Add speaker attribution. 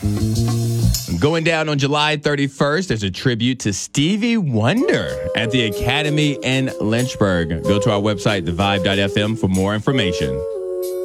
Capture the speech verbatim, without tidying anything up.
Speaker 1: Going down on July thirty-first, there's a tribute to Stevie Wonder at the Academy in Lynchburg. Go to our website, the vibe dot f m, for more information.